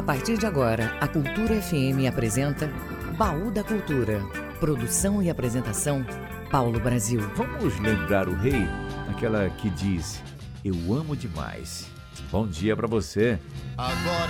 A partir de agora, a Cultura FM apresenta Baú da Cultura. Produção e apresentação, Paulo Brasil. Vamos lembrar o rei, aquela que diz: eu amo demais. Bom dia para você. Agora